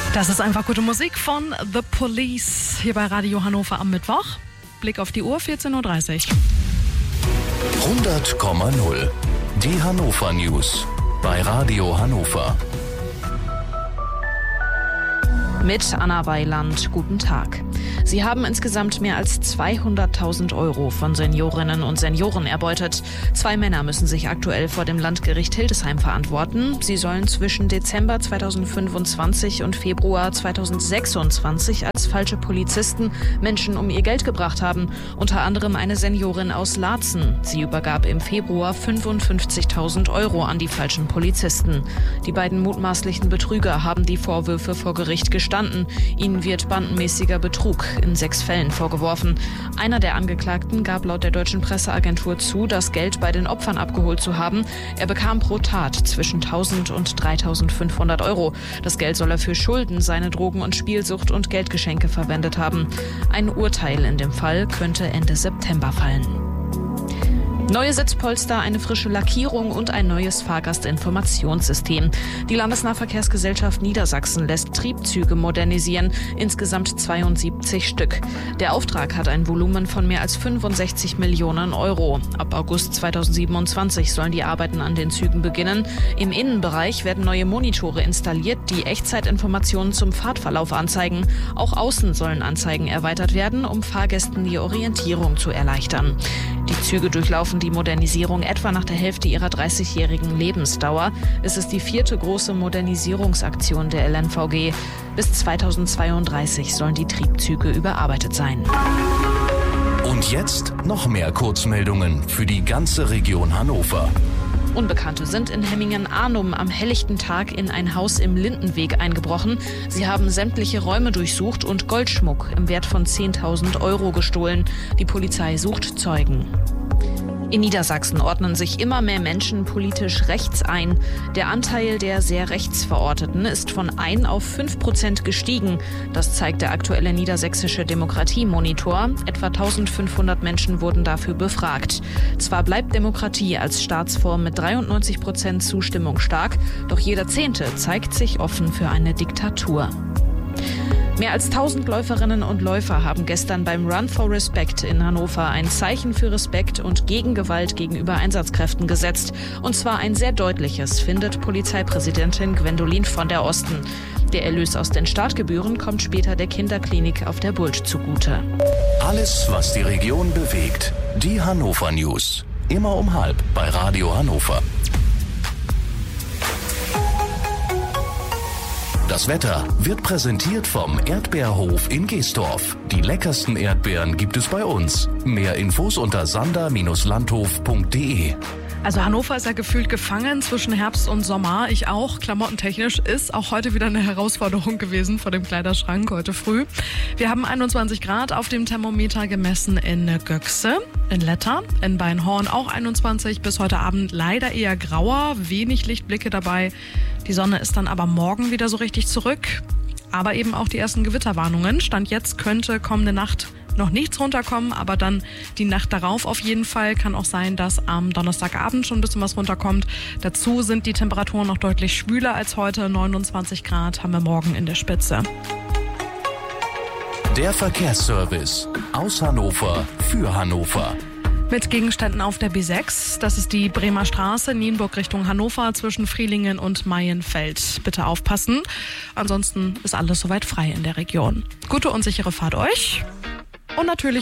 Das ist einfach gute Musik von The Police hier bei Radio Hannover am Mittwoch. Blick auf die Uhr, 14.30 Uhr. 100,0. Die Hannover News bei Radio Hannover. Mit Anna Weiland, guten Tag. Sie haben insgesamt mehr als 200.000 € von Seniorinnen und Senioren erbeutet. 2 Männer müssen sich aktuell vor dem Landgericht Hildesheim verantworten. Sie sollen zwischen Dezember 2025 und Februar 2026 als falsche Polizisten Menschen um ihr Geld gebracht haben. Unter anderem eine Seniorin aus Laatzen. Sie übergab im Februar 55.000 € an die falschen Polizisten. Die beiden mutmaßlichen Betrüger haben die Vorwürfe vor Gericht gestanden. Ihnen wird bandenmäßiger Betrug in 6 Fällen vorgeworfen. Einer der Angeklagten gab laut der deutschen Presseagentur zu, das Geld bei den Opfern abgeholt zu haben. Er bekam pro Tat zwischen 1.000 und 3.500 €. Das Geld soll er für Schulden, seine Drogen- und Spielsucht und Geldgeschenke verwendet haben. Ein Urteil in dem Fall könnte Ende September fallen. Neue Sitzpolster, eine frische Lackierung und ein neues Fahrgastinformationssystem. Die Landesnahverkehrsgesellschaft Niedersachsen lässt Triebzüge modernisieren, insgesamt 72 Stück. Der Auftrag hat ein Volumen von mehr als 65 Millionen €. Ab August 2027 sollen die Arbeiten an den Zügen beginnen. Im Innenbereich werden neue Monitore installiert, die Echtzeitinformationen zum Fahrtverlauf anzeigen. Auch außen sollen Anzeigen erweitert werden, um Fahrgästen die Orientierung zu erleichtern. Die Züge durchlaufen die Modernisierung etwa nach der Hälfte ihrer 30-jährigen Lebensdauer. Es ist die 4. große Modernisierungsaktion der LNVG. Bis 2032 sollen die Triebzüge überarbeitet sein. Und jetzt noch mehr Kurzmeldungen für die ganze Region Hannover. Unbekannte sind in Hemmingen-Arnum am helllichten Tag in ein Haus im Lindenweg eingebrochen. Sie haben sämtliche Räume durchsucht und Goldschmuck im Wert von 10.000 € gestohlen. Die Polizei sucht Zeugen. In Niedersachsen ordnen sich immer mehr Menschen politisch rechts ein. Der Anteil der sehr rechts Verorteten ist von 1 auf 5% gestiegen. Das zeigt der aktuelle niedersächsische Demokratie-Monitor. Etwa 1.500 Menschen wurden dafür befragt. Zwar bleibt Demokratie als Staatsform mit 93% Zustimmung stark, doch jeder Zehnte zeigt sich offen für eine Diktatur. Mehr als 1.000 Läuferinnen und Läufer haben gestern beim Run for Respect in Hannover ein Zeichen für Respekt und gegen Gewalt gegenüber Einsatzkräften gesetzt. Und zwar ein sehr deutliches, findet Polizeipräsidentin Gwendolin von der Osten. Der Erlös aus den Startgebühren kommt später der Kinderklinik auf der Bult zugute. Alles, was die Region bewegt. Die Hannover News. Immer um 12:30 bei Radio Hannover. Das Wetter wird präsentiert vom Erdbeerhof in Geestorf. Die leckersten Erdbeeren gibt es bei uns. Mehr Infos unter sander-landhof.de. Also Hannover ist ja gefühlt gefangen zwischen Herbst und Sommer. Ich auch. Klamottentechnisch ist auch heute wieder eine Herausforderung gewesen vor dem Kleiderschrank heute früh. Wir haben 21 Grad auf dem Thermometer gemessen in Göxe, in Letter, in Beinhorn auch 21. Bis heute Abend leider eher grauer, wenig Lichtblicke dabei. Die Sonne ist dann aber morgen wieder so richtig zurück. Aber eben auch die ersten Gewitterwarnungen. Stand jetzt könnte kommende Nacht noch nichts runterkommen, aber dann die Nacht darauf auf jeden Fall. Kann auch sein, dass am Donnerstagabend schon ein bisschen was runterkommt. Dazu sind die Temperaturen noch deutlich schwüler als heute. 29 Grad haben wir morgen in der Spitze. Der Verkehrsservice aus Hannover für Hannover. Mit Gegenständen auf der B6. Das ist die Bremer Straße, Nienburg Richtung Hannover zwischen Frielingen und Maienfeld. Bitte aufpassen. Ansonsten ist alles soweit frei in der Region. Gute und sichere Fahrt euch. Und natürlich